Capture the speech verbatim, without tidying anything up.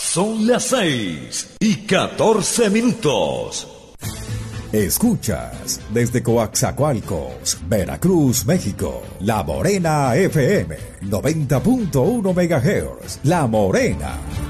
Son las seis y catorce minutos. Escuchas desde Coaxacualcos, Veracruz, México, La Morena F M, noventa punto uno megahertz. La Morena.